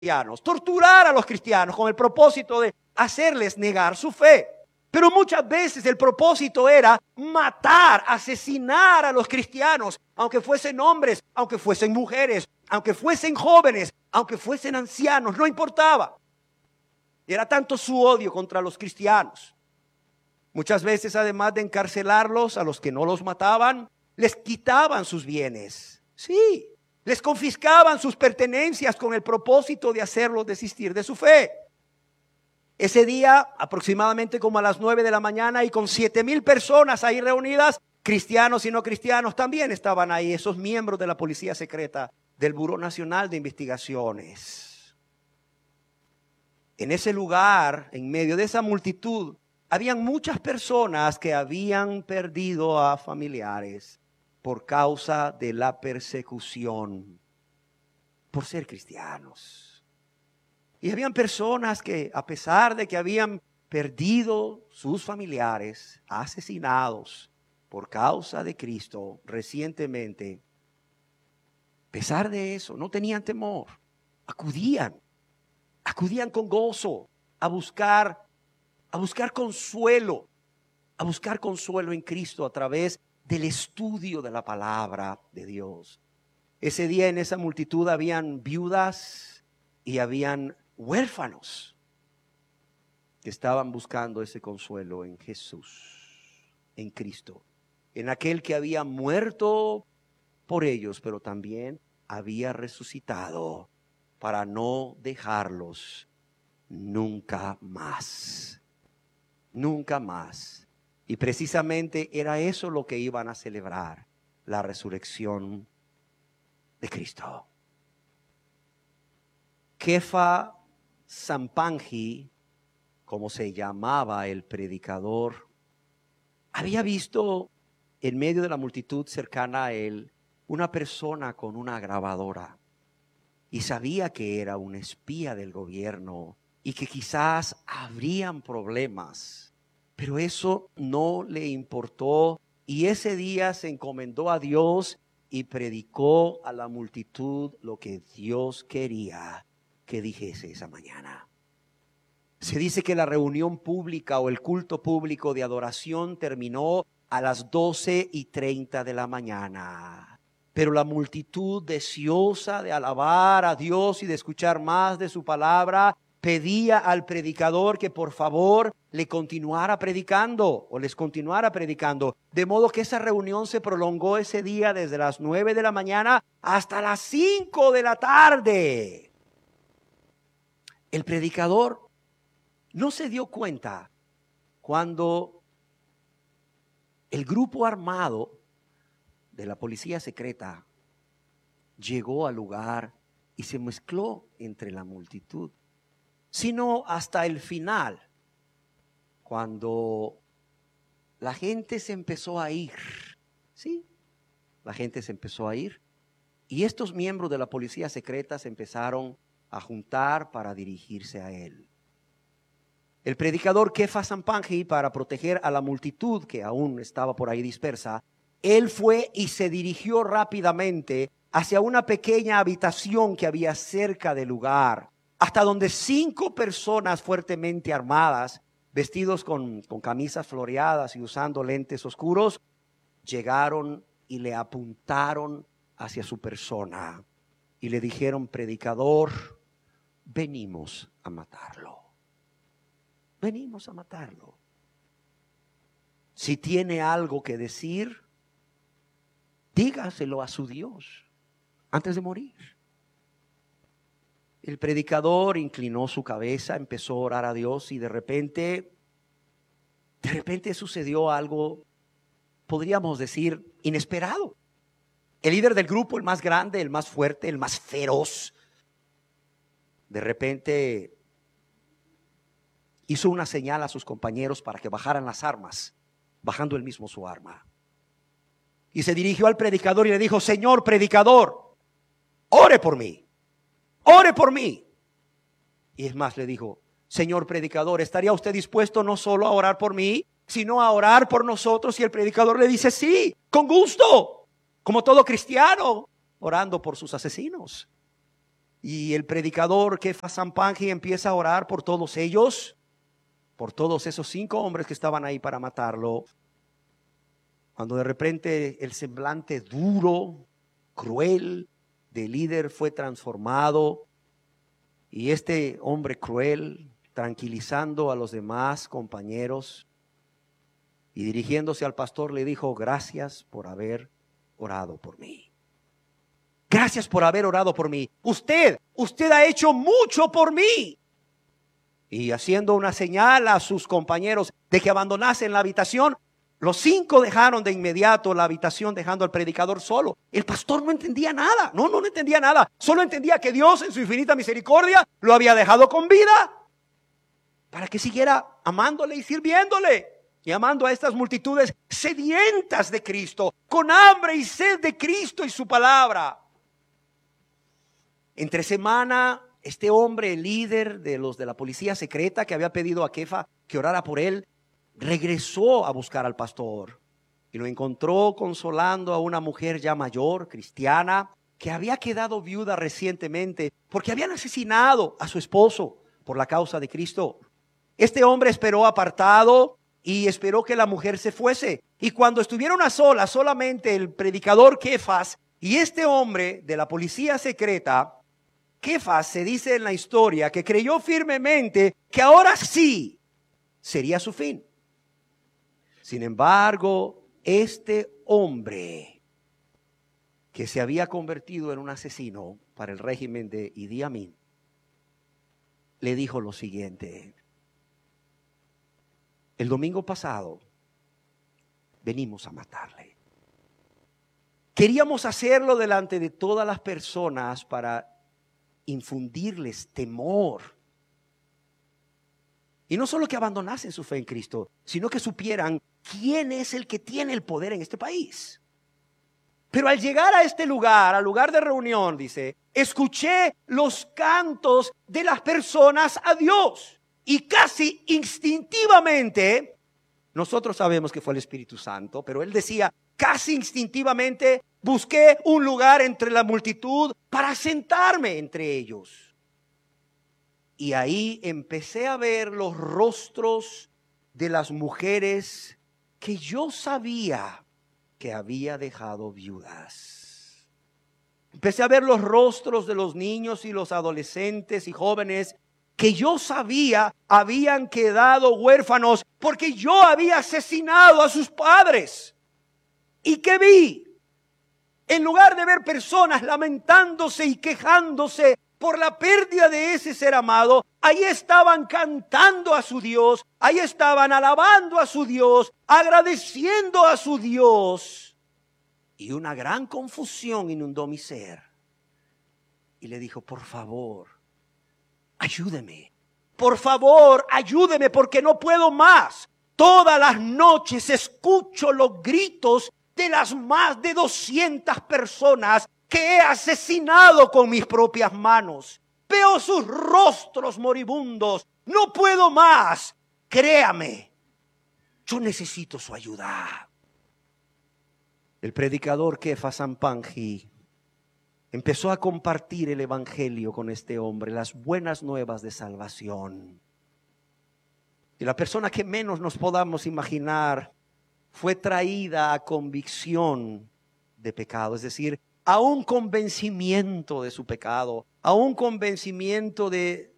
cristianos, torturar a los cristianos con el propósito de hacerles negar su fe. Pero muchas veces el propósito era matar, asesinar a los cristianos, aunque fuesen hombres, aunque fuesen mujeres, aunque fuesen jóvenes, aunque fuesen ancianos, no importaba. Era tanto su odio contra los cristianos. Muchas veces, además de encarcelarlos, a los que no los mataban, les quitaban sus bienes. Sí, les confiscaban sus pertenencias con el propósito de hacerlos desistir de su fe. Ese día, aproximadamente como a las 9 de la mañana y con 7,000 personas ahí reunidas, cristianos y no cristianos, también estaban ahí esos miembros de la policía secreta del Buró Nacional de Investigaciones. En ese lugar, en medio de esa multitud, habían muchas personas que habían perdido a familiares por causa de la persecución, por ser cristianos. Y habían personas que, a pesar de que habían perdido sus familiares, asesinados por causa de Cristo recientemente, a pesar de eso, no tenían temor. Acudían con gozo a buscar consuelo, en Cristo a través del estudio de la palabra de Dios. Ese día en esa multitud habían viudas y habían huérfanos que estaban buscando ese consuelo en Jesús, en Cristo, en aquel que había muerto por ellos, pero también había resucitado para no dejarlos nunca más. Nunca más. Y precisamente era eso lo que iban a celebrar, la resurrección de Cristo. Kefa Sampangi, como se llamaba el predicador, había visto en medio de la multitud cercana a él una persona con una grabadora y sabía que era un espía del gobierno y que quizás habrían problemas, pero eso no le importó y ese día se encomendó a Dios y predicó a la multitud lo que Dios quería que dijese esa mañana. Se dice que la reunión pública o el culto público de adoración terminó a las 12:30 de la mañana. Pero la multitud, deseosa de alabar a Dios y de escuchar más de su palabra, pedía al predicador que por favor les continuara predicando. De modo que esa reunión se prolongó ese día desde las 9 de la mañana hasta las 5 de la tarde. El predicador no se dio cuenta cuando el grupo armado de la policía secreta llegó al lugar y se mezcló entre la multitud, sino hasta el final, cuando la gente se empezó a ir. Sí, la gente se empezó a ir y estos miembros de la policía secreta se empezaron a juntar para dirigirse a él. El predicador Kefa Sampangi, para proteger a la multitud que aún estaba por ahí dispersa, él fue y se dirigió rápidamente hacia una pequeña habitación que había cerca del lugar, hasta donde 5 personas fuertemente armadas, vestidos con camisas floreadas y usando lentes oscuros, llegaron y le apuntaron hacia su persona y le dijeron: predicador, venimos a matarlo. Venimos a matarlo. Si tiene algo que decir, dígaselo a su Dios antes de morir. El predicador inclinó su cabeza, empezó a orar a Dios y de repente sucedió algo, podríamos decir, inesperado. El líder del grupo, el más grande, el más fuerte, el más feroz, de repente hizo una señal a sus compañeros para que bajaran las armas, bajando él mismo su arma. Y se dirigió al predicador y le dijo: Señor predicador, ore por mí, ore por mí. Y es más, le dijo: Señor predicador, ¿estaría usted dispuesto no solo a orar por mí, sino a orar por nosotros? Y el predicador le dice: sí, con gusto, como todo cristiano, orando por sus asesinos. Y el predicador Kefas Sampangi empieza a orar por todos ellos, por todos esos 5 hombres que estaban ahí para matarlo. Cuando de repente el semblante duro, cruel del líder fue transformado, y este hombre cruel, tranquilizando a los demás compañeros y dirigiéndose al pastor, le dijo: gracias por haber orado por mí. Gracias por haber orado por mí. Usted ha hecho mucho por mí. Y haciendo una señal a sus compañeros de que abandonasen la habitación, los 5 dejaron de inmediato la habitación, dejando al predicador solo. El pastor no entendía nada, no entendía nada. Solo entendía que Dios en su infinita misericordia lo había dejado con vida para que siguiera amándole y sirviéndole. Y amando a estas multitudes sedientas de Cristo, con hambre y sed de Cristo y su palabra. Entre semana, este hombre, el líder de los de la policía secreta que había pedido a Kefa que orara por él, regresó a buscar al pastor y lo encontró consolando a una mujer ya mayor, cristiana, que había quedado viuda recientemente porque habían asesinado a su esposo por la causa de Cristo. Este hombre esperó apartado y esperó que la mujer se fuese. Y cuando estuvieron a solas, solamente el predicador Kefas y este hombre de la policía secreta, Kefas, se dice en la historia, que creyó firmemente que ahora sí sería su fin. Sin embargo, este hombre que se había convertido en un asesino para el régimen de Idi Amin, le dijo lo siguiente: el domingo pasado venimos a matarle. Queríamos hacerlo delante de todas las personas para infundirles temor. Y no solo que abandonasen su fe en Cristo, sino que supieran quién es el que tiene el poder en este país. Pero al llegar a este lugar, al lugar de reunión, dice, escuché los cantos de las personas a Dios. Y casi instintivamente, nosotros sabemos que fue el Espíritu Santo, pero él decía, casi instintivamente busqué un lugar entre la multitud para sentarme entre ellos. Y ahí empecé a ver los rostros de las mujeres que yo sabía que había dejado viudas. Empecé a ver los rostros de los niños y los adolescentes y jóvenes que yo sabía habían quedado huérfanos porque yo había asesinado a sus padres. ¿Y qué vi? En lugar de ver personas lamentándose y quejándose por la pérdida de ese ser amado, ahí estaban cantando a su Dios, ahí estaban alabando a su Dios, agradeciendo a su Dios. Y una gran confusión inundó mi ser. Y le dijo, por favor, ayúdeme. Por favor, ayúdeme porque no puedo más. Todas las noches escucho los gritos de las más de 200 personas que he asesinado con mis propias manos. Veo sus rostros moribundos. No puedo más. Créame, yo necesito su ayuda. El predicador Kefas Sampangi empezó a compartir el evangelio con este hombre, las buenas nuevas de salvación. Y la persona que menos nos podamos imaginar fue traída a convicción de pecado, es decir, a un convencimiento de su pecado, a un convencimiento de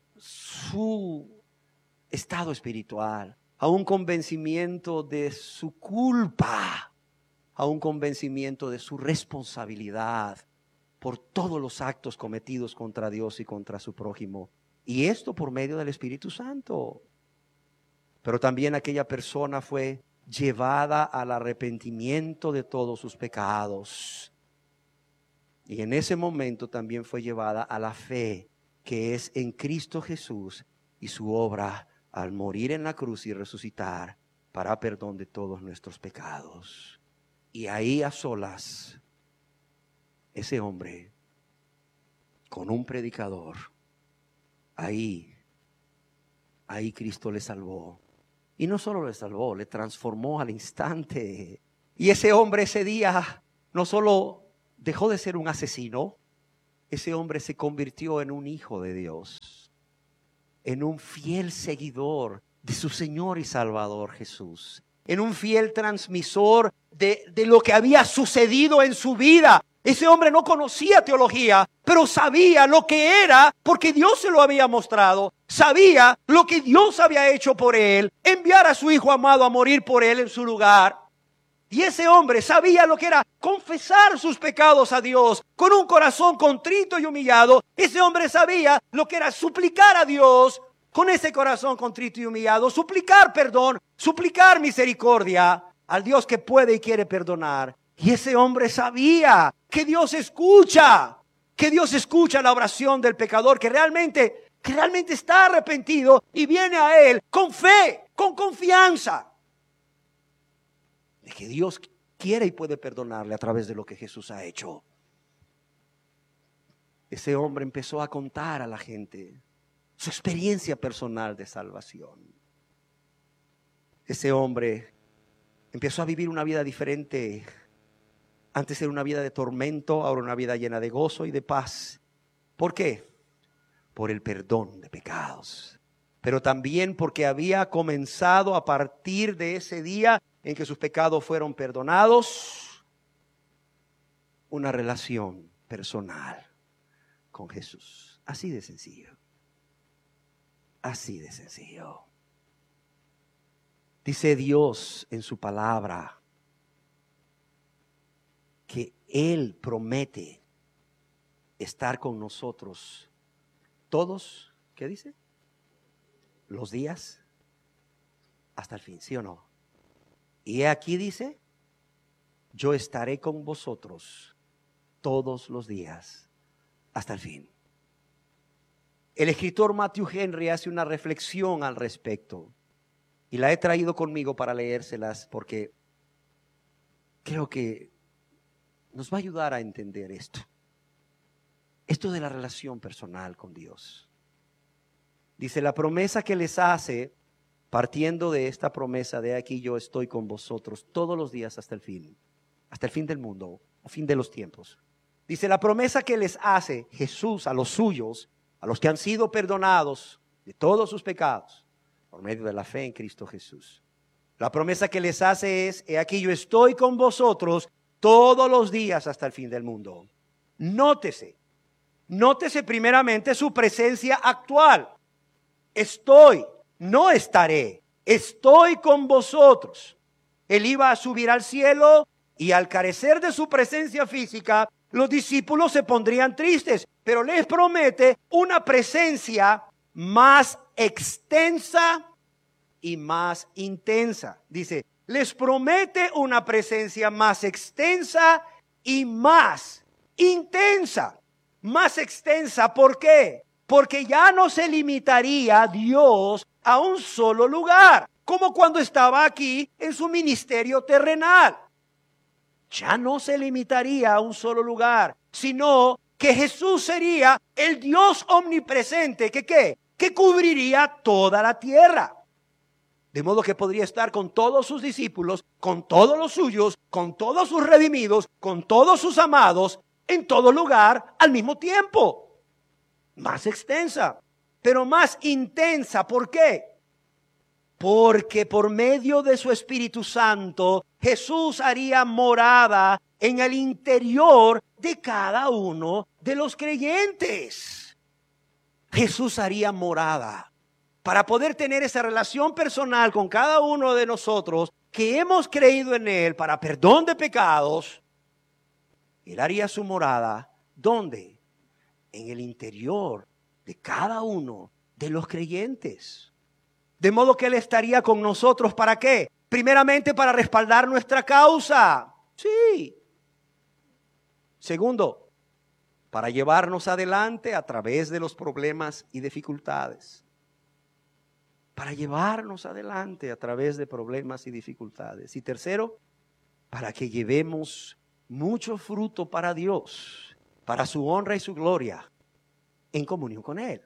su estado espiritual, a un convencimiento de su culpa, a un convencimiento de su responsabilidad por todos los actos cometidos contra Dios y contra su prójimo. Y esto por medio del Espíritu Santo. Pero también aquella persona fue llevada al arrepentimiento de todos sus pecados. Y en ese momento también fue llevada a la fe que es en Cristo Jesús y su obra al morir en la cruz y resucitar para perdón de todos nuestros pecados. Y ahí a solas, ese hombre con un predicador, ahí Cristo le salvó. Y no solo le salvó, le transformó al instante. Y ese hombre ese día no solo dejó de ser un asesino, ese hombre se convirtió en un hijo de Dios, en un fiel seguidor de su Señor y Salvador Jesús, en un fiel transmisor de lo que había sucedido en su vida. Ese hombre no conocía teología, pero sabía lo que era porque Dios se lo había mostrado. Sabía lo que Dios había hecho por él, enviar a su Hijo amado a morir por él en su lugar. Y ese hombre sabía lo que era confesar sus pecados a Dios con un corazón contrito y humillado. Ese hombre sabía lo que era suplicar a Dios con ese corazón contrito y humillado, suplicar perdón, suplicar misericordia al Dios que puede y quiere perdonar. Y ese hombre sabía que Dios escucha la oración del pecador, que realmente está arrepentido y viene a Él con fe, con confianza, de que Dios quiere y puede perdonarle a través de lo que Jesús ha hecho. Ese hombre empezó a contar a la gente su experiencia personal de salvación. Ese hombre empezó a vivir una vida diferente. Antes era una vida de tormento, ahora una vida llena de gozo y de paz. ¿Por qué? Por el perdón de pecados. Pero también porque había comenzado a partir de ese día en que sus pecados fueron perdonados, una relación personal con Jesús. Así de sencillo. Así de sencillo. Dice Dios en su palabra que Él promete estar con nosotros todos, ¿qué dice? Los días hasta el fin, ¿sí o no? Y aquí dice, yo estaré con vosotros todos los días hasta el fin. El escritor Matthew Henry hace una reflexión al respecto y la he traído conmigo para leérselas porque creo que nos va a ayudar a entender esto de la relación personal con Dios. Dice, la promesa que les hace, partiendo de esta promesa de aquí yo estoy con vosotros todos los días hasta el fin del mundo, a fin de los tiempos. Dice, la promesa que les hace Jesús a los suyos, a los que han sido perdonados de todos sus pecados, por medio de la fe en Cristo Jesús. La promesa que les hace es, he aquí yo estoy con vosotros todos los días hasta el fin del mundo. Nótese primeramente su presencia actual. Estoy, no estaré, estoy con vosotros. Él iba a subir al cielo y al carecer de su presencia física, los discípulos se pondrían tristes, pero les promete una presencia más extensa y más intensa. Dice, les promete una presencia más extensa y más intensa. Más extensa, ¿por qué? Porque ya no se limitaría Dios a un solo lugar, como cuando estaba aquí en su ministerio terrenal. Ya no se limitaría a un solo lugar, sino que Jesús sería el Dios omnipresente, que cubriría toda la tierra. De modo que podría estar con todos sus discípulos, con todos los suyos, con todos sus redimidos, con todos sus amados, en todo lugar al mismo tiempo. Más extensa, pero más intensa. ¿Por qué? Porque por medio de su Espíritu Santo, Jesús haría morada en el interior de cada uno de los creyentes. Jesús haría morada para poder tener esa relación personal con cada uno de nosotros que hemos creído en Él para perdón de pecados. Él haría su morada, ¿dónde? En el interior de cada uno de los creyentes. De modo que Él estaría con nosotros, ¿para qué? Primeramente, para respaldar nuestra causa. Sí. Segundo, para llevarnos adelante a través de los problemas y dificultades. Para llevarnos adelante a través de problemas y dificultades. Y tercero, para que llevemos mucho fruto para Dios, para su honra y su gloria, en comunión con Él.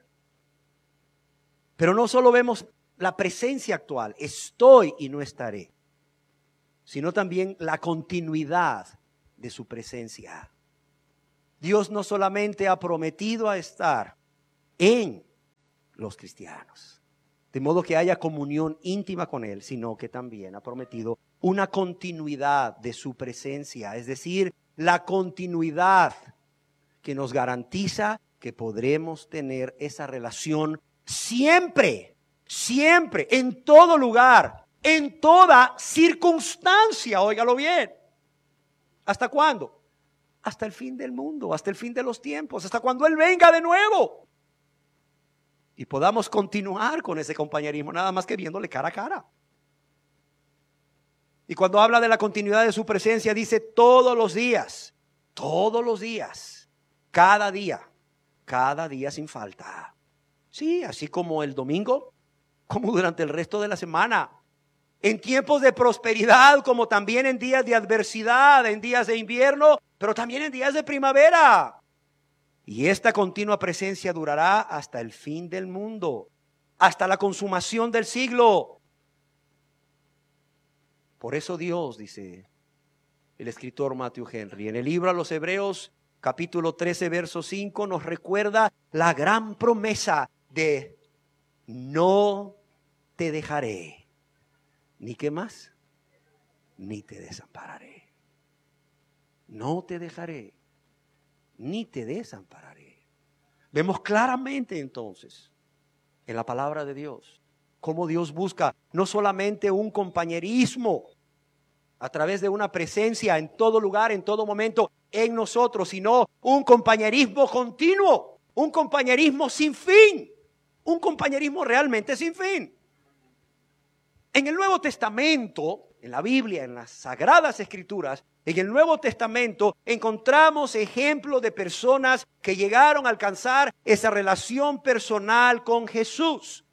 Pero no solo vemos la presencia actual, estoy y no estaré, sino también la continuidad de su presencia. Dios no solamente ha prometido a estar en los cristianos, de modo que haya comunión íntima con Él, sino que también ha prometido una continuidad de su presencia, es decir, la continuidad que nos garantiza que podremos tener esa relación siempre, siempre, en todo lugar, en toda circunstancia, óigalo bien. ¿Hasta cuándo? Hasta el fin del mundo, hasta el fin de los tiempos, hasta cuando Él venga de nuevo. Y podamos continuar con ese compañerismo, nada más que viéndole cara a cara. Y cuando habla de la continuidad de su presencia, dice todos los días, cada día sin falta. Sí, así como el domingo, como durante el resto de la semana. En tiempos de prosperidad, como también en días de adversidad, en días de invierno, pero también en días de primavera. Y esta continua presencia durará hasta el fin del mundo, hasta la consumación del siglo. Por eso Dios, dice el escritor Matthew Henry, en el libro a los Hebreos, capítulo 13, verso 5, nos recuerda la gran promesa de no te dejaré, ni qué más, ni te desampararé. No te dejaré, ni te desampararé. Vemos claramente entonces en la palabra de Dios cómo Dios busca no solamente un compañerismo a través de una presencia en todo lugar, en todo momento en nosotros, sino un compañerismo continuo, un compañerismo sin fin, un compañerismo realmente sin fin. En el Nuevo Testamento, en la Biblia, en las Sagradas Escrituras, en el Nuevo Testamento encontramos ejemplos de personas que llegaron a alcanzar esa relación personal con Jesús.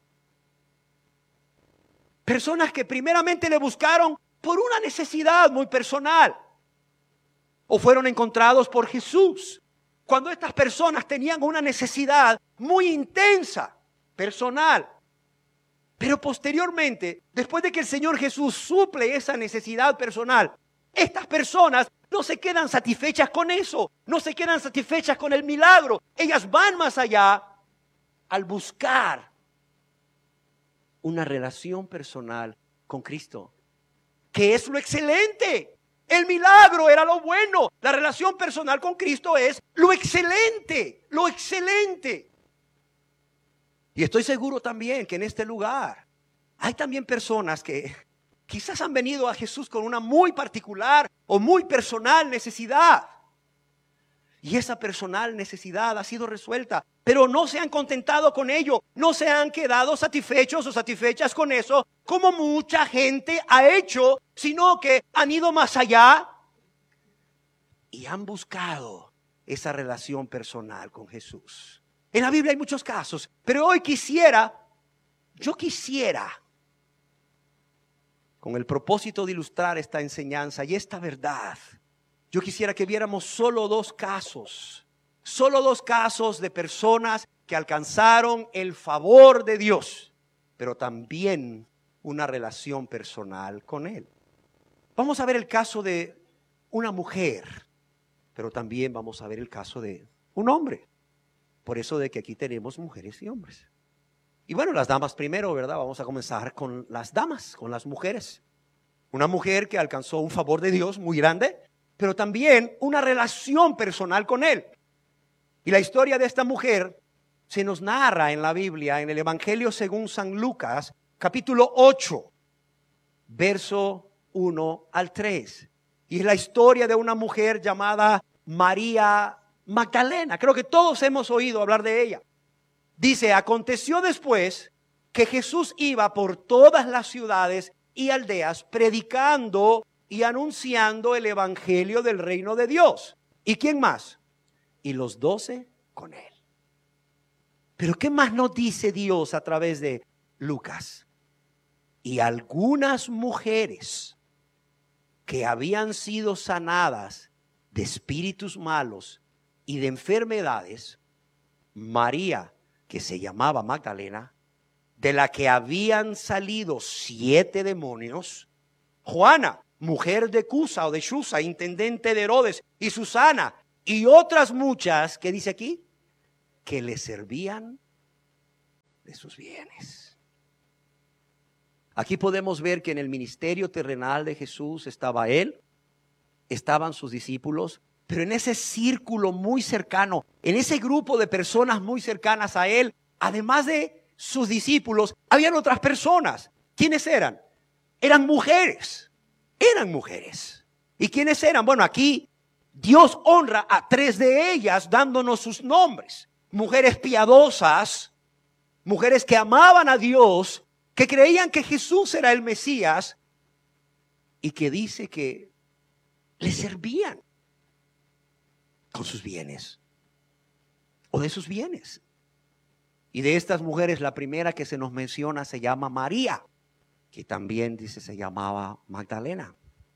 Personas que primeramente le buscaron por una necesidad muy personal o fueron encontrados por Jesús. Cuando estas personas tenían una necesidad muy intensa, personal, pero posteriormente, después de que el Señor Jesús suple esa necesidad personal, estas personas no se quedan satisfechas con eso, no se quedan satisfechas con el milagro. Ellas van más allá al buscar una relación personal con Cristo, que es lo excelente. El milagro era lo bueno, la relación personal con Cristo es lo excelente, lo excelente. Y estoy seguro también que en este lugar hay también personas que quizás han venido a Jesús con una muy particular o muy personal necesidad. Y esa personal necesidad ha sido resuelta, pero no se han contentado con ello, no se han quedado satisfechos o satisfechas con eso, como mucha gente ha hecho, sino que han ido más allá y han buscado esa relación personal con Jesús. En la Biblia hay muchos casos, pero hoy yo quisiera, con el propósito de ilustrar esta enseñanza y esta verdad, yo quisiera que viéramos solo dos casos de personas que alcanzaron el favor de Dios, pero también una relación personal con Él. Vamos a ver el caso de una mujer, pero también vamos a ver el caso de un hombre. Por eso de que aquí tenemos mujeres y hombres. Y bueno, las damas primero, ¿verdad? Vamos a comenzar con las damas, con las mujeres. Una mujer que alcanzó un favor de Dios muy grande, pero también una relación personal con Él. Y la historia de esta mujer se nos narra en la Biblia, en el Evangelio según San Lucas, capítulo 8, verso 1 al 3. Y es la historia de una mujer llamada María Magdalena. Creo que todos hemos oído hablar de ella. Dice, aconteció después que Jesús iba por todas las ciudades y aldeas predicando y anunciando el evangelio del reino de Dios. ¿Y quién más? Y los 12 con él. Pero ¿qué más nos dice Dios a través de Lucas? Y algunas mujeres que habían sido sanadas de espíritus malos y de enfermedades, María, que se llamaba Magdalena, de la que habían salido 7 demonios, Juana, mujer de Cusa o de Chuza, intendente de Herodes, y Susana, y otras muchas, ¿qué dice aquí? Que le servían de sus bienes. Aquí podemos ver que en el ministerio terrenal de Jesús estaba Él, estaban sus discípulos, pero en ese círculo muy cercano, en ese grupo de personas muy cercanas a Él, además de sus discípulos, habían otras personas. ¿Quiénes eran? Eran mujeres. Eran mujeres. ¿Y quiénes eran? Bueno, aquí Dios honra a 3 de ellas dándonos sus nombres. Mujeres piadosas, mujeres que amaban a Dios, que creían que Jesús era el Mesías y que dice que le servían con sus bienes o de sus bienes. Y de estas mujeres, la primera que se nos menciona se llama María, que también dice se llamaba Magdalena.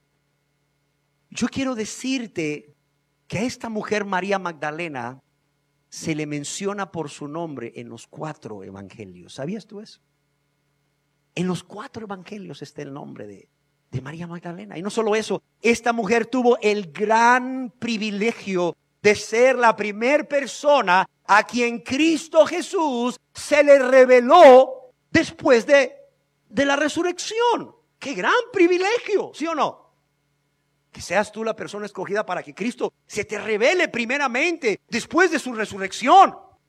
Yo quiero decirte que a esta mujer María Magdalena se le menciona por su nombre en los 4 evangelios. ¿Sabías tú eso? En los 4 evangelios está el nombre de María Magdalena. Y no solo eso, esta mujer tuvo el gran privilegio de ser la primera persona a quien Cristo Jesús se le reveló después de la resurrección. ¡Qué gran privilegio! ¿Sí o no? Que seas tú la persona escogida para que Cristo se te revele primeramente después de su resurrección.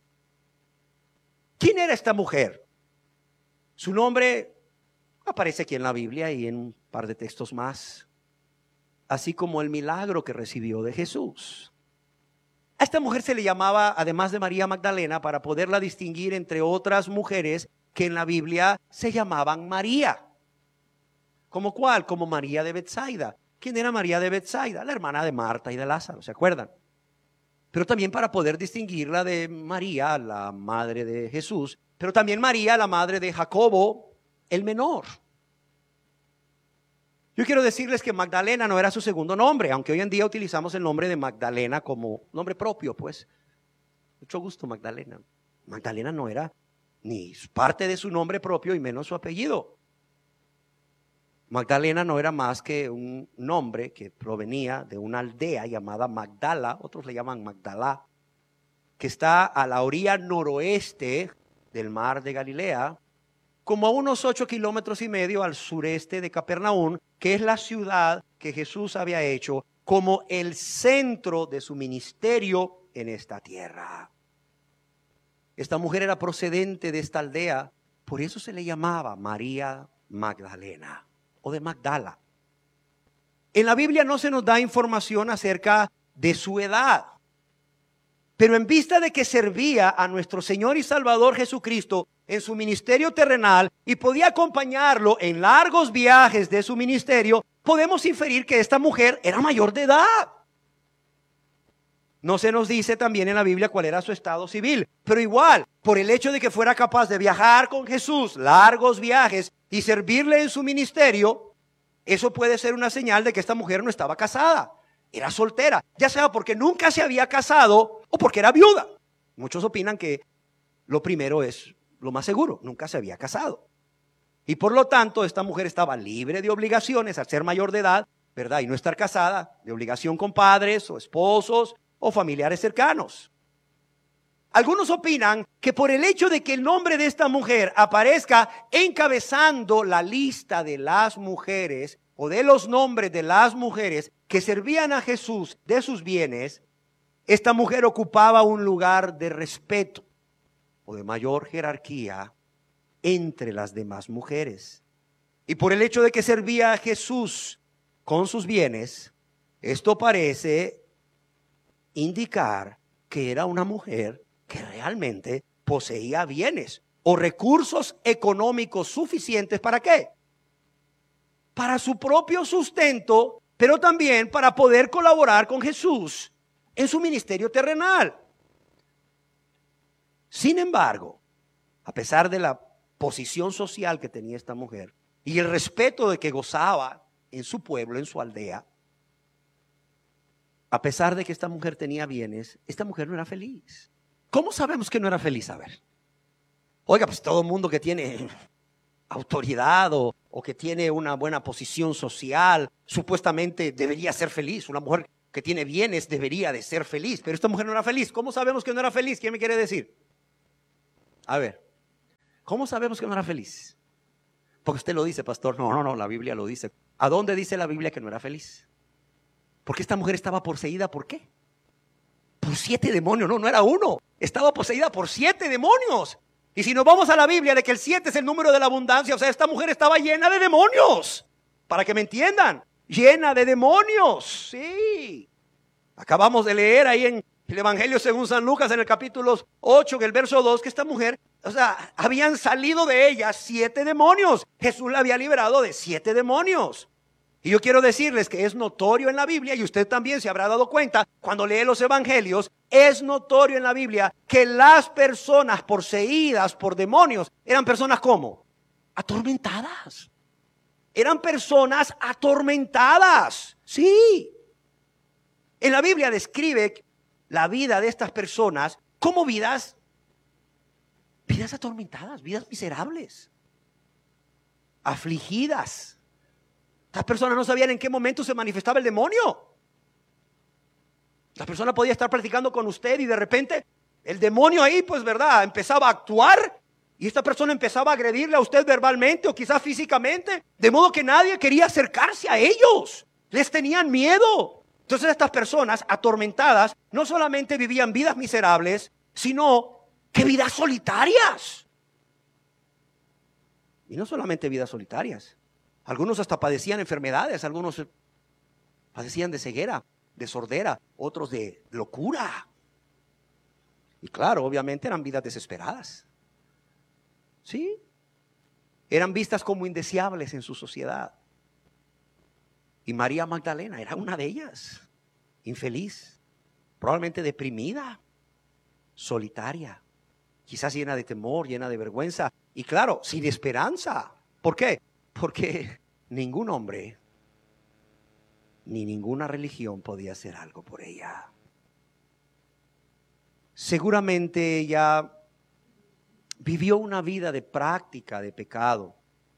¿Quién era esta mujer? Su nombre aparece aquí en la Biblia y en un par de textos más, así como el milagro que recibió de Jesús. A esta mujer se le llamaba, además de María Magdalena, para poderla distinguir entre otras mujeres que en la Biblia se llamaban María. ¿Como cuál? Como María de Betsaida. ¿Quién era María de Betsaida? La hermana de Marta y de Lázaro, ¿se acuerdan? Pero también para poder distinguirla de María, la madre de Jesús, pero también María, la madre de Jacobo, el menor. Yo quiero decirles que Magdalena no era su segundo nombre, aunque hoy en día utilizamos el nombre de Magdalena como nombre propio, pues. Mucho gusto, Magdalena. Magdalena no era ni parte de su nombre propio y menos su apellido. Magdalena no era más que un nombre que provenía de una aldea llamada Magdala, otros le llaman Magdalá, que está a la orilla noroeste del mar de Galilea, como a unos 8,5 kilómetros al sureste de Capernaum, que es la ciudad que Jesús había hecho como el centro de su ministerio en esta tierra. Esta mujer era procedente de esta aldea, por eso se le llamaba María Magdalena o de Magdala. En la Biblia no se nos da información acerca de su edad, pero en vista de que servía a nuestro Señor y Salvador Jesucristo en su ministerio terrenal y podía acompañarlo en largos viajes de su ministerio, podemos inferir que esta mujer era mayor de edad. No se nos dice también en la Biblia cuál era su estado civil, pero igual, por el hecho de que fuera capaz de viajar con Jesús largos viajes y servirle en su ministerio, eso puede ser una señal de que esta mujer no estaba casada, era soltera, ya sea porque nunca se había casado o porque era viuda. Muchos opinan que lo primero es lo más seguro, nunca se había casado. Y por lo tanto, esta mujer estaba libre de obligaciones al ser mayor de edad, ¿verdad? Y no estar casada, de obligación con padres o esposos o familiares cercanos. Algunos opinan que por el hecho de que el nombre de esta mujer aparezca encabezando la lista de las mujeres o de los nombres de las mujeres que servían a Jesús de sus bienes, esta mujer ocupaba un lugar de respeto o de mayor jerarquía entre las demás mujeres. Y por el hecho de que servía a Jesús con sus bienes, esto parece indicar que era una mujer que realmente poseía bienes o recursos económicos suficientes. ¿Para qué? Para su propio sustento, pero también para poder colaborar con Jesús en su ministerio terrenal. Sin embargo, a pesar de la posición social que tenía esta mujer y el respeto de que gozaba en su pueblo, en su aldea, a pesar de que esta mujer tenía bienes, esta mujer no era feliz. ¿Cómo sabemos que no era feliz? A ver. Oiga, pues todo el mundo que tiene autoridad o que tiene una buena posición social, supuestamente debería ser feliz. Una mujer que tiene bienes debería de ser feliz, pero esta mujer no era feliz. ¿Cómo sabemos que no era feliz? ¿Quién me quiere decir? A ver, ¿cómo sabemos que no era feliz? Porque usted lo dice, pastor. No, la Biblia lo dice. ¿A dónde dice la Biblia que no era feliz? Porque esta mujer estaba poseída, ¿por qué? Por 7 demonios. No era uno. Estaba poseída por 7 demonios. Y si nos vamos a la Biblia de que el 7 es el número de la abundancia, o sea, esta mujer estaba llena de demonios. Para que me entiendan, llena de demonios. Sí. Acabamos de leer ahí en el Evangelio según San Lucas, en el capítulo 8, en el verso 2, que esta mujer, o sea, habían salido de ella 7 demonios. Jesús la había liberado de 7 demonios. Y yo quiero decirles que es notorio en la Biblia, y usted también se habrá dado cuenta cuando lee los evangelios, es notorio en la Biblia que las personas poseídas por demonios eran personas ¿cómo? Atormentadas. Eran personas atormentadas. Sí. En la Biblia describe la vida de estas personas como vidas atormentadas, vidas miserables, afligidas. Las personas no sabían en qué momento se manifestaba el demonio. La persona podía estar practicando con usted y de repente el demonio ahí, pues verdad, empezaba a actuar y esta persona empezaba a agredirle a usted verbalmente o quizás físicamente, de modo que nadie quería acercarse a ellos. Les tenían miedo. Entonces estas personas atormentadas no solamente vivían vidas miserables, sino que vidas solitarias. Y no solamente vidas solitarias. Algunos hasta padecían enfermedades, algunos padecían de ceguera, de sordera, otros de locura. Y claro, obviamente eran vidas desesperadas. ¿Sí? Eran vistas como indeseables en su sociedad. Y María Magdalena era una de ellas, infeliz, probablemente deprimida, solitaria, quizás llena de temor, llena de vergüenza y claro, sin esperanza. ¿Por qué? Porque ningún hombre ni ninguna religión podía hacer algo por ella. Seguramente ella vivió una vida de práctica de pecado,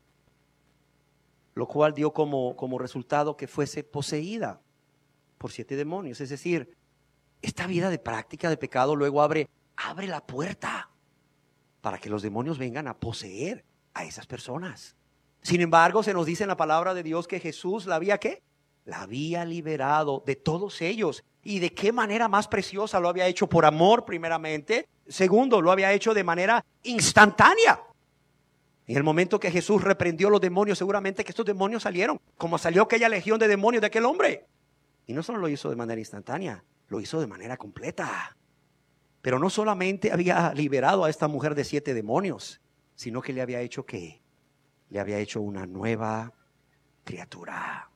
lo cual dio como resultado que fuese poseída por 7 demonios. Es decir, esta vida de práctica de pecado luego abre la puerta para que los demonios vengan a poseer a esas personas. Sin embargo, se nos dice en la palabra de Dios que Jesús la había ¿qué? La había liberado de todos ellos. ¿Y de qué manera más preciosa? Lo había hecho por amor primeramente. Segundo, lo había hecho de manera instantánea. En el momento que Jesús reprendió los demonios, seguramente que estos demonios salieron, como salió aquella legión de demonios de aquel hombre. Y no solo lo hizo de manera instantánea, lo hizo de manera completa. Pero no solamente había liberado a esta mujer de 7 demonios, sino que le había hecho ¿qué? Le había hecho una nueva criatura.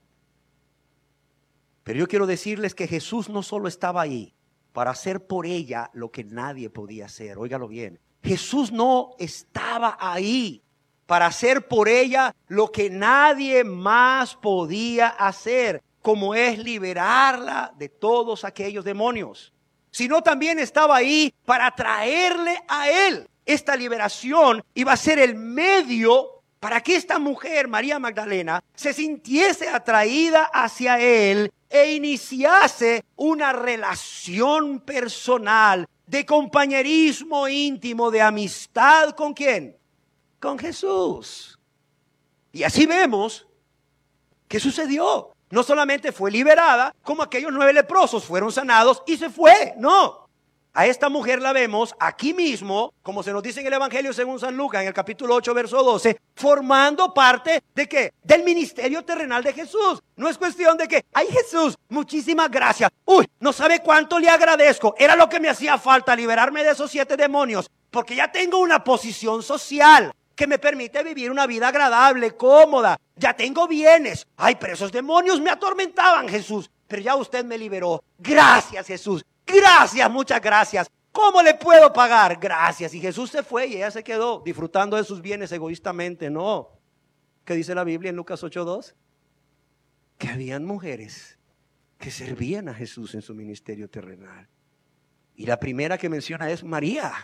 Pero yo quiero decirles que Jesús no solo estaba ahí para hacer por ella lo que nadie podía hacer. Óigalo bien. Jesús no estaba ahí para hacer por ella lo que nadie más podía hacer, como es liberarla de todos aquellos demonios, sino también estaba ahí para traerle a él. Esta liberación iba a ser el medio para que esta mujer, María Magdalena, se sintiese atraída hacia él e iniciase una relación personal de compañerismo íntimo, de amistad. ¿Con quién? Con Jesús. Y así vemos que sucedió. No solamente fue liberada, como aquellos 9 leprosos fueron sanados y se fue. No. A esta mujer la vemos aquí mismo, como se nos dice en el Evangelio según San Lucas, en el capítulo 8, verso 12, formando parte ¿de qué? Del ministerio terrenal de Jesús. No es cuestión de que, ay Jesús, muchísimas gracias. Uy, no sabe cuánto le agradezco. Era lo que me hacía falta, liberarme de esos 7 demonios, porque ya tengo una posición social que me permite vivir una vida agradable, cómoda. Ya tengo bienes. Ay, pero esos demonios me atormentaban, Jesús. Pero ya usted me liberó. Gracias, Jesús. Gracias, muchas gracias. ¿Cómo le puedo pagar? Gracias. Y Jesús se fue y ella se quedó disfrutando de sus bienes egoístamente. No. ¿Qué dice la Biblia en Lucas 8:2? Que habían mujeres que servían a Jesús en su ministerio terrenal. Y la primera que menciona es María,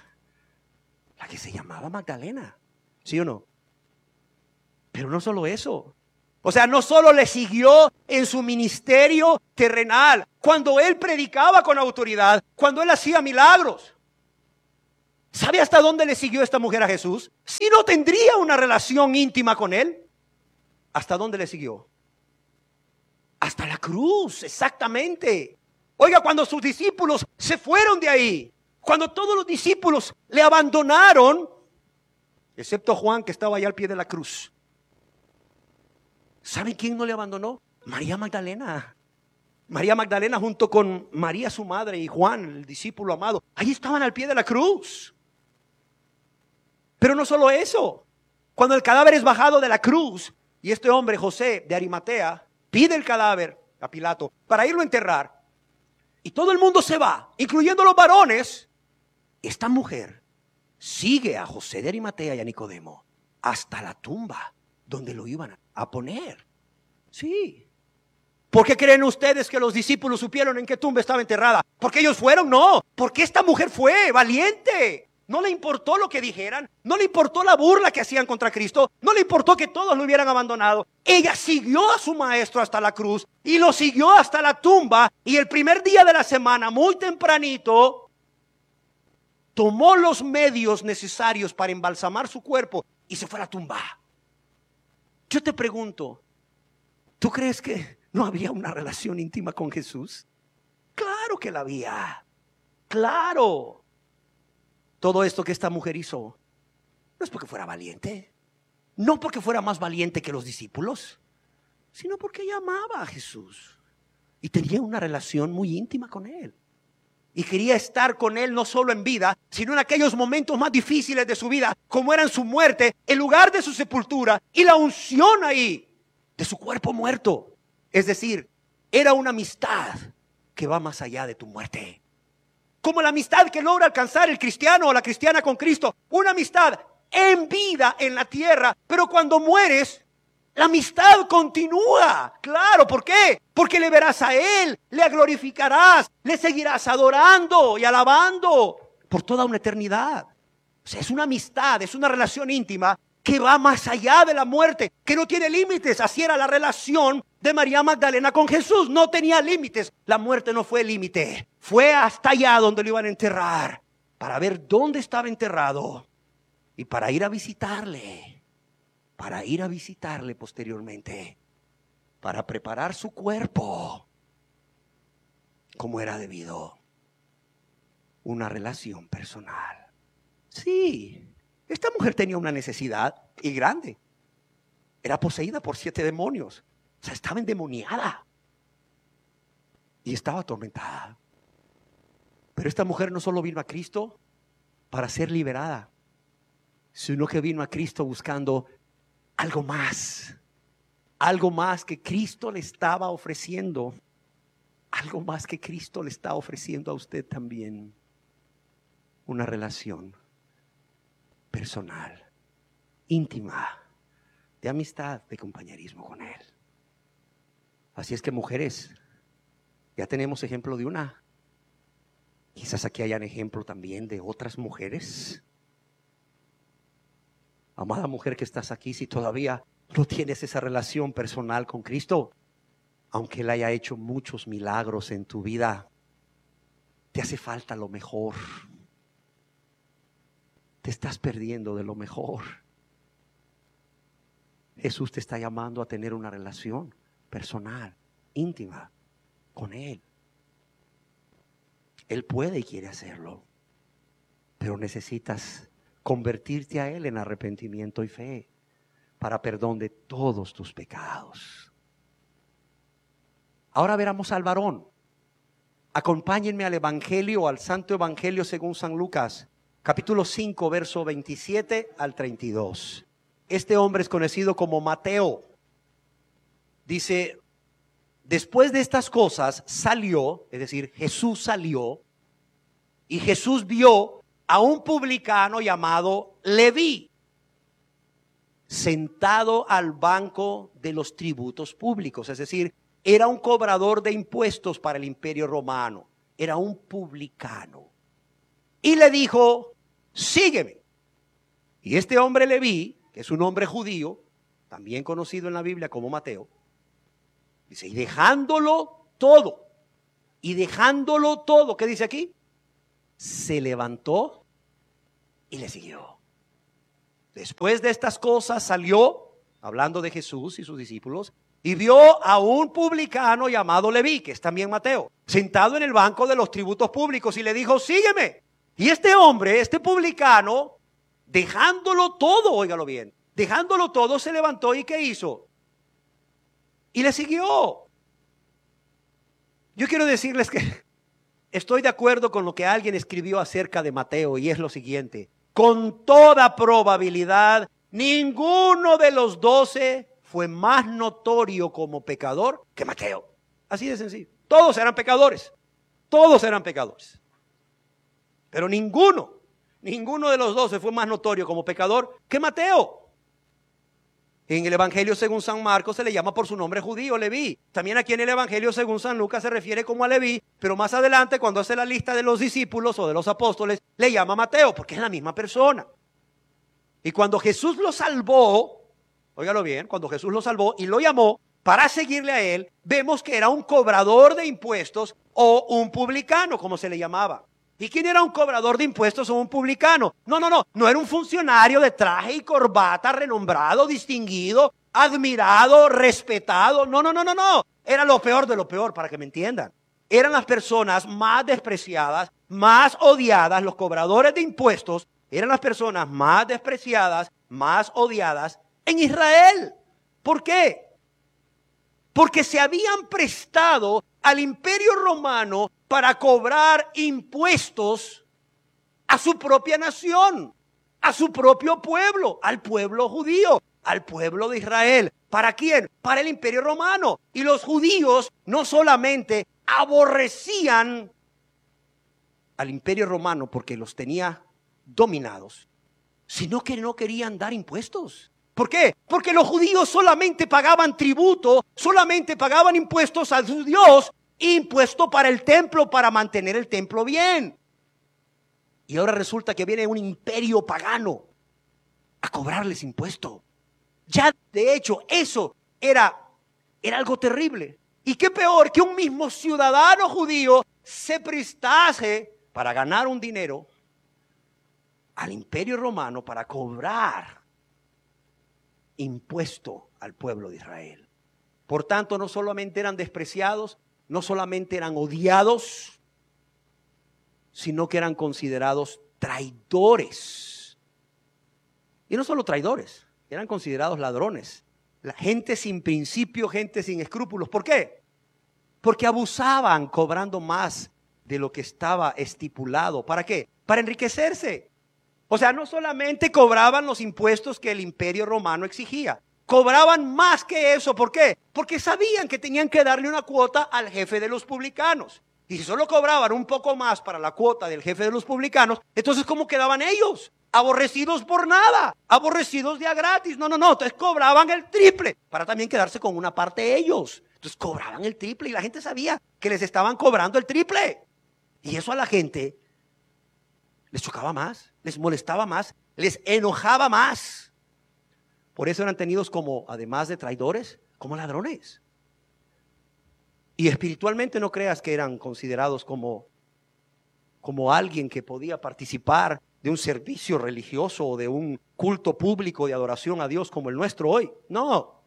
la que se llamaba Magdalena. ¿Sí o no? Pero no solo eso. O sea, no solo le siguió en su ministerio terrenal, cuando él predicaba con autoridad, cuando él hacía milagros. ¿Sabe hasta dónde le siguió esta mujer a Jesús? Si no tendría una relación íntima con él. ¿Hasta dónde le siguió? Hasta la cruz, exactamente. Oiga, cuando sus discípulos se fueron de ahí, cuando todos los discípulos le abandonaron, excepto Juan, que estaba allá al pie de la cruz. ¿Saben quién no le abandonó? María Magdalena. María Magdalena junto con María su madre y Juan, el discípulo amado. Ahí estaban al pie de la cruz. Pero no solo eso. Cuando el cadáver es bajado de la cruz y este hombre, José de Arimatea, pide el cadáver a Pilato para irlo a enterrar, y todo el mundo se va, incluyendo los varones, esta mujer sigue a José de Arimatea y a Nicodemo hasta la tumba donde lo iban a poner. Sí. ¿Por qué creen ustedes que los discípulos supieron en qué tumba estaba enterrada? ¿Porque ellos fueron? No. Porque esta mujer fue valiente. No le importó lo que dijeran, no le importó la burla que hacían contra Cristo, no le importó que todos lo hubieran abandonado. Ella siguió a su maestro hasta la cruz y lo siguió hasta la tumba, y el primer día de la semana, muy tempranito, tomó los medios necesarios para embalsamar su cuerpo y se fue a la tumba. Yo te pregunto, ¿tú crees que no había una relación íntima con Jesús? Claro que la había. Claro. Todo esto que esta mujer hizo no es porque fuera valiente, no porque fuera más valiente que los discípulos, sino porque ella amaba a Jesús y tenía una relación muy íntima con él. Y quería estar con él no solo en vida, sino en aquellos momentos más difíciles de su vida, como eran su muerte, el lugar de su sepultura y la unción ahí de su cuerpo muerto. Es decir, era una amistad que va más allá de tu muerte. Como la amistad que logra alcanzar el cristiano o la cristiana con Cristo. Una amistad en vida en la tierra, pero cuando mueres, la amistad continúa. Claro, ¿por qué? Porque le verás a Él, le glorificarás, le seguirás adorando y alabando por toda una eternidad. O sea, es una amistad, es una relación íntima que va más allá de la muerte, que no tiene límites. Así era la relación de María Magdalena con Jesús, no tenía límites. La muerte no fue el límite, fue hasta allá donde lo iban a enterrar, para ver dónde estaba enterrado y para ir a visitarle, posteriormente, para preparar su cuerpo como era debido. Una relación personal. Sí. Esta mujer tenía una necesidad y grande. Era poseída por 7 demonios. O sea, estaba endemoniada. Y estaba atormentada. Pero esta mujer no solo vino a Cristo para ser liberada, sino que vino a Cristo buscando algo más. Algo más que Cristo le estaba ofreciendo. Algo más que Cristo le está ofreciendo a usted también. Una relación personal, íntima, de amistad, de compañerismo con Él. Así es que, mujeres, ya tenemos ejemplo de una. Quizás aquí hayan ejemplo también de otras mujeres. Amada mujer que estás aquí, si todavía no tienes esa relación personal con Cristo, aunque Él haya hecho muchos milagros en tu vida, te hace falta lo mejor. Te estás perdiendo de lo mejor. Jesús te está llamando a tener una relación personal, íntima, con Él. Él puede y quiere hacerlo, pero necesitas convertirte a Él en arrepentimiento y fe para perdón de todos tus pecados. Ahora veremos al varón. Acompáñenme al Evangelio, al Santo Evangelio según San Lucas, capítulo 5, verso 27 al 32. Este hombre es conocido como Mateo. Dice, después de estas cosas salió, es decir, Jesús salió, y Jesús vio a un publicano llamado Leví, sentado al banco de los tributos públicos. Es decir, era un cobrador de impuestos para el Imperio Romano. Era un publicano. Y le dijo, sígueme. Y este hombre Leví, que es un hombre judío, también conocido en la Biblia como Mateo, dice, y dejándolo todo, ¿qué dice aquí? Se levantó y le siguió. Después de estas cosas salió, hablando de Jesús y sus discípulos, y vio a un publicano llamado Leví, que es también Mateo, sentado en el banco de los tributos públicos, y le dijo, sígueme. Y este hombre, este publicano, dejándolo todo, óigalo bien, dejándolo todo, se levantó y ¿qué hizo? Y le siguió. Yo quiero decirles que estoy de acuerdo con lo que alguien escribió acerca de Mateo, y es lo siguiente: con toda probabilidad, ninguno de los 12 fue más notorio como pecador que Mateo. Así de sencillo. Todos eran pecadores. Todos eran pecadores. Pero ninguno de los 12 fue más notorio como pecador que Mateo. En el Evangelio según San Marcos se le llama por su nombre judío, Leví. También aquí en el Evangelio según San Lucas se refiere como a Leví, pero más adelante cuando hace la lista de los discípulos o de los apóstoles, le llama Mateo, porque es la misma persona. Y cuando Jesús lo salvó, óigalo bien, cuando Jesús lo salvó y lo llamó para seguirle a él, vemos que era un cobrador de impuestos o un publicano, como se le llamaba. ¿Y quién era un cobrador de impuestos o un publicano? No era un funcionario de traje y corbata, renombrado, distinguido, admirado, respetado. No. Era lo peor de lo peor, para que me entiendan. Eran las personas más despreciadas, más odiadas. Los cobradores de impuestos eran las personas más despreciadas, más odiadas en Israel. ¿Por qué? Porque se habían prestado al Imperio Romano para cobrar impuestos a su propia nación, a su propio pueblo, al pueblo judío, al pueblo de Israel. ¿Para quién? Para el Imperio Romano. Y los judíos no solamente aborrecían al Imperio Romano porque los tenía dominados, sino que no querían dar impuestos. ¿Por qué? Porque los judíos solamente pagaban tributo, solamente pagaban impuestos a su Dios, impuesto para el templo, para mantener el templo bien. Y ahora resulta que viene un imperio pagano a cobrarles impuesto. Ya de hecho eso era algo terrible. Y qué peor que un mismo ciudadano judío se prestase para ganar un dinero al Imperio Romano para cobrar impuesto al pueblo de Israel. Por tanto, no solamente eran despreciados, no solamente eran odiados, sino que eran considerados traidores. Y no solo traidores, eran considerados ladrones. La gente sin principio, gente sin escrúpulos. ¿Por qué? Porque abusaban cobrando más de lo que estaba estipulado. ¿Para qué? Para enriquecerse. O sea, no solamente cobraban los impuestos que el Imperio Romano exigía, cobraban más que eso. ¿Por qué? Porque sabían que tenían que darle una cuota al jefe de los publicanos. Y si solo cobraban un poco más para la cuota del jefe de los publicanos, entonces ¿cómo quedaban ellos? Aborrecidos por nada, aborrecidos de a gratis. No, entonces cobraban el triple para también quedarse con una parte ellos. Entonces cobraban el triple y la gente sabía que les estaban cobrando el triple. Y eso a la gente les chocaba más, les molestaba más, les enojaba más. Por eso eran tenidos como, además de traidores, como ladrones. Y espiritualmente no creas que eran considerados como alguien que podía participar de un servicio religioso o de un culto público de adoración a Dios como el nuestro hoy. No.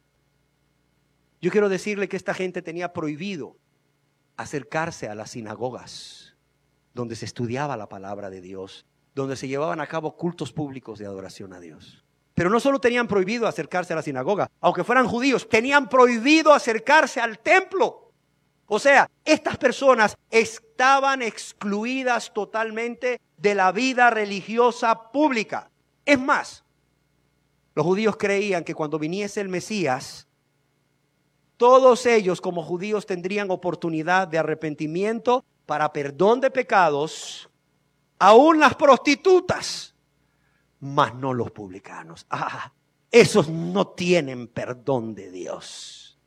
Yo quiero decirle que esta gente tenía prohibido acercarse a las sinagogas donde se estudiaba la palabra de Dios, donde se llevaban a cabo cultos públicos de adoración a Dios. Pero no solo tenían prohibido acercarse a la sinagoga, aunque fueran judíos, tenían prohibido acercarse al templo. O sea, estas personas estaban excluidas totalmente de la vida religiosa pública. Es más, los judíos creían que cuando viniese el Mesías, todos ellos como judíos tendrían oportunidad de arrepentimiento para perdón de pecados, aún las prostitutas, mas no los publicanos. Esos no tienen perdón de Dios.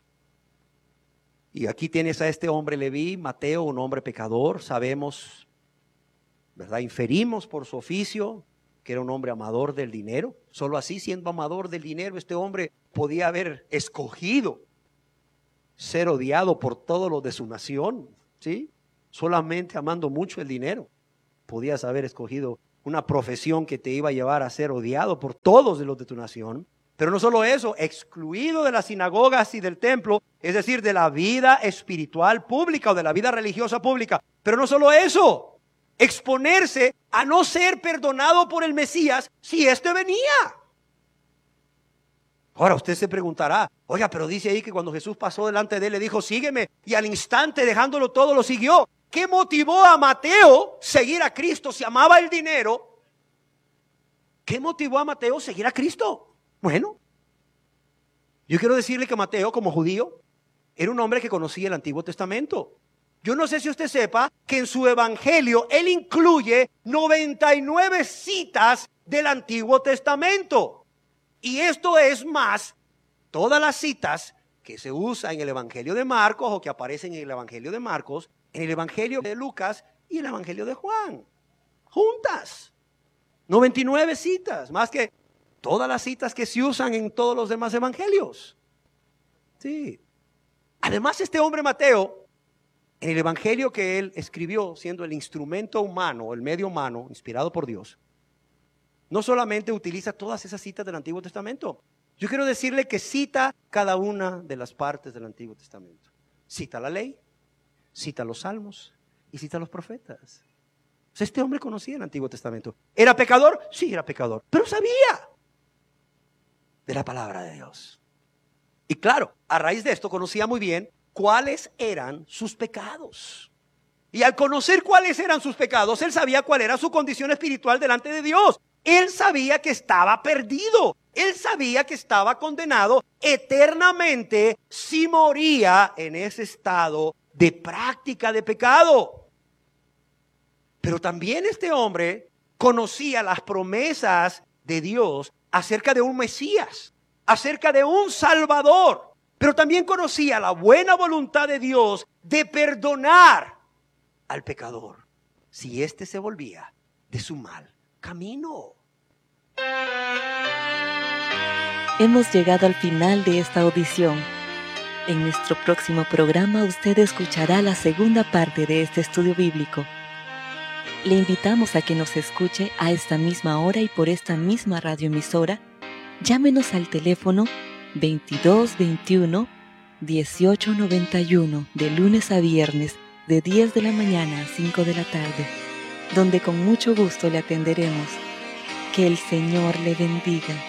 Y aquí tienes a este hombre Leví, Mateo, un hombre pecador. Sabemos, ¿verdad? Inferimos por su oficio que era un hombre amador del dinero. Solo así, siendo amador del dinero, este hombre podía haber escogido ser odiado por todos los de su nación, ¿sí? Solamente amando mucho el dinero, podías haber escogido una profesión que te iba a llevar a ser odiado por todos de los de tu nación. Pero no solo eso, excluido de las sinagogas y del templo, es decir, de la vida espiritual pública o de la vida religiosa pública. Pero no solo eso, exponerse a no ser perdonado por el Mesías si éste venía. Ahora usted se preguntará, oiga, pero dice ahí que cuando Jesús pasó delante de él le dijo, sígueme, y al instante dejándolo todo lo siguió. ¿Qué motivó a Mateo seguir a Cristo si amaba el dinero? ¿Qué motivó a Mateo seguir a Cristo? Bueno, yo quiero decirle que Mateo, como judío, era un hombre que conocía el Antiguo Testamento. Yo no sé si usted sepa que en su evangelio él incluye 99 citas del Antiguo Testamento. Y esto es más todas las citas que se usan en el evangelio de Marcos o que aparecen en el evangelio de Marcos, en el evangelio de Lucas y el evangelio de Juan. Juntas. 99 citas, más que todas las citas que se usan en todos los demás evangelios. Sí. Además, este hombre Mateo, en el evangelio que él escribió, siendo el instrumento humano, el medio humano, inspirado por Dios, no solamente utiliza todas esas citas del Antiguo Testamento. Yo quiero decirle que cita cada una de las partes del Antiguo Testamento. Cita la ley, cita los salmos y cita los profetas. O sea, este hombre conocía el Antiguo Testamento. ¿Era pecador? Sí, era pecador, pero sabía de la palabra de Dios. Y claro, a raíz de esto conocía muy bien cuáles eran sus pecados. Y al conocer cuáles eran sus pecados, él sabía cuál era su condición espiritual delante de Dios. Él sabía que estaba perdido. Él sabía que estaba condenado eternamente si moría en ese estado de práctica de pecado. Pero también este hombre conocía las promesas de Dios acerca de un Mesías, acerca de un Salvador. Pero también conocía la buena voluntad de Dios de perdonar al pecador si éste se volvía de su mal camino. Hemos llegado al final de esta audición. En nuestro próximo programa usted escuchará la segunda parte de este estudio bíblico. Le invitamos a que nos escuche a esta misma hora y por esta misma radioemisora. Llámenos al teléfono 2221 1891 de lunes a viernes de 10 de la mañana a 5 de la tarde, donde con mucho gusto le atenderemos. Que el Señor le bendiga.